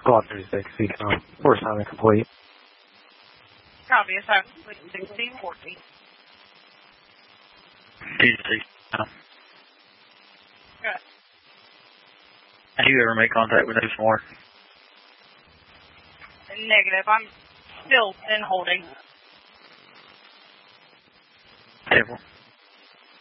Squad 36, speaking on. Force time complete. Copy, assignment complete 1640. TC. Good. Do you ever make contact with those more? Negative. I'm still in holding. Table.